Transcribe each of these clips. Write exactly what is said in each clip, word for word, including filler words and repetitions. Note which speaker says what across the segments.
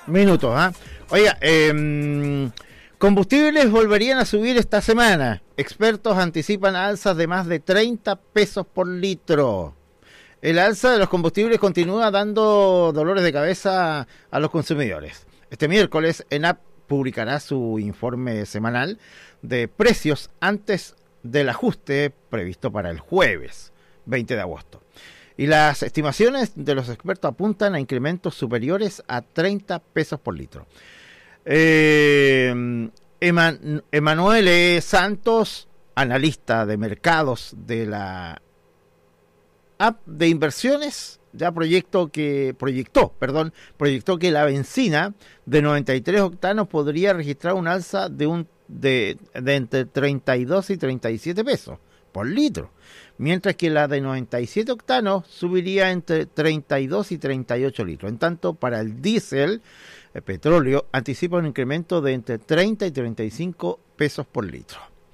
Speaker 1: minutos, ¿ah? ¿eh? Oiga, eh, combustibles volverían a subir esta semana. Expertos anticipan alzas de más de treinta pesos por litro. El alza de los combustibles continúa dando dolores de cabeza a los consumidores. Este miércoles, ENAP publicará su informe semanal de precios antes del ajuste previsto para el jueves veinte de agosto. Y las estimaciones de los expertos apuntan a incrementos superiores a treinta pesos por litro. Eh, Eman, Emanuel E. Santos, analista de mercados de la app de inversiones, ya proyectó que proyectó, perdón, proyectó que la benzina de noventa y tres octanos podría registrar un alza de un de, de entre treinta y dos y treinta y siete pesos por litro, mientras que la de noventa y siete octanos subiría entre treinta y dos y treinta y ocho litros. En tanto, para el diésel, el petróleo anticipa un incremento de entre treinta y treinta y cinco pesos por litro.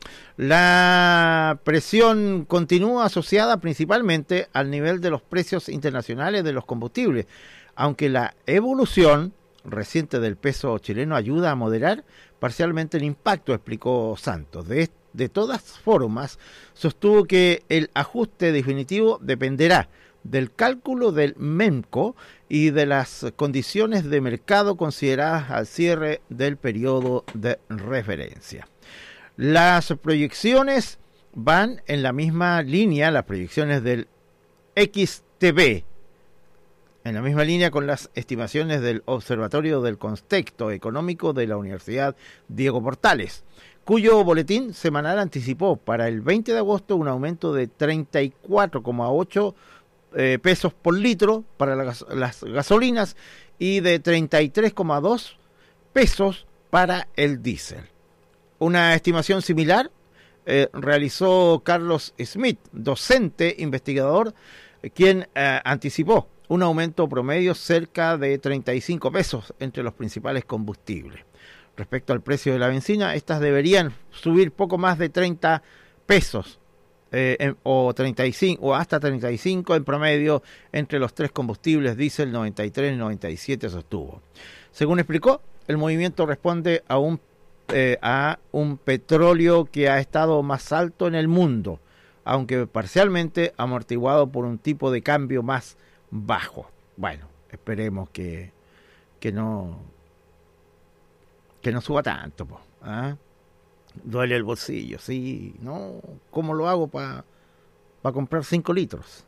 Speaker 1: La presión continúa asociada principalmente al nivel de los precios internacionales de los combustibles, aunque la evolución reciente del peso chileno ayuda a moderar parcialmente el impacto, explicó Santos. De, de todas formas, sostuvo que el ajuste definitivo dependerá del cálculo del MEMCO y de las condiciones de mercado consideradas al cierre del periodo de referencia. Las proyecciones van en la misma línea, las proyecciones del X T B, en la misma línea con las estimaciones del Observatorio del Contexto Económico de la Universidad Diego Portales, cuyo boletín semanal anticipó para el veinte de agosto un aumento de treinta y cuatro coma ocho eh, pesos por litro para las, las gasolinas y de treinta y tres coma dos pesos para el diésel. Una estimación similar eh, realizó Carlos Smith, docente investigador, quien eh, anticipó un aumento promedio cerca de treinta y cinco pesos entre los principales combustibles. Respecto al precio de la benzina, estas deberían subir poco más de treinta pesos eh, en, o treinta y cinco o hasta treinta y cinco en promedio entre los tres combustibles diésel noventa y tres y noventa y siete, sostuvo. Según explicó, el movimiento responde a un Eh, a un petróleo que ha estado más alto en el mundo, aunque parcialmente amortiguado por un tipo de cambio más bajo. Bueno, esperemos que que no que no suba tanto, po, ¿ah? Duele el bolsillo, sí, no, ¿cómo lo hago para pa comprar cinco litros?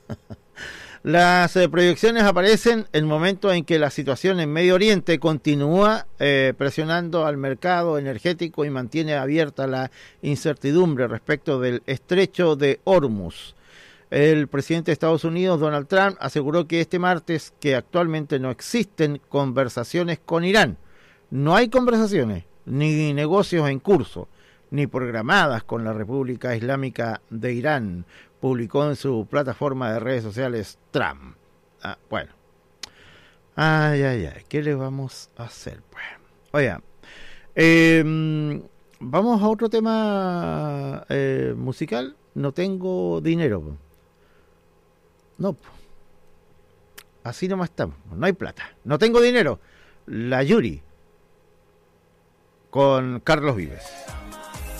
Speaker 1: Las eh, proyecciones aparecen en el momento en que la situación en Medio Oriente continúa eh, presionando al mercado energético y mantiene abierta la incertidumbre respecto del estrecho de Hormuz. El presidente de Estados Unidos, Donald Trump, aseguró que este martes que actualmente no existen conversaciones con Irán. No hay conversaciones, ni negocios en curso, ni programadas con la República Islámica de Irán, publicó en su plataforma de redes sociales Trump. Ah, bueno. Ay, ay, ay. ¿Qué le vamos a hacer, pues? Oiga, eh, vamos a otro tema eh, musical. No tengo dinero. No. Así nomás estamos. No hay plata. No tengo dinero. La Yuri. Con Carlos Vives.